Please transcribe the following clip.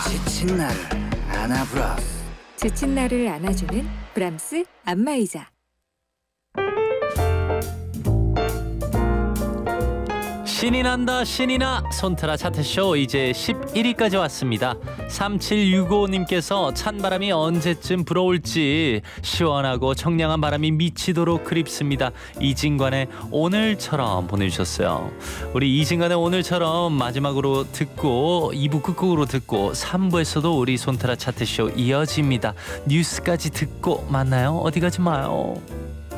지친 나를 안아브라스. 지친 나를 안아주는 브람스 안마의자. 신이 난다 신이 나 손트라 차트쇼 이제 11위까지 왔습니다. 3765님께서 찬바람이 언제쯤 불어올지 시원하고 청량한 바람이 미치도록 그립습니다. 이진관의 오늘처럼 보내주셨어요. 우리 이진관의 오늘처럼 마지막으로 듣고 2부 끝곡으로 듣고 3부에서도 우리 손트라 차트쇼 이어집니다. 뉴스까지 듣고 만나요. 어디 가지 마요.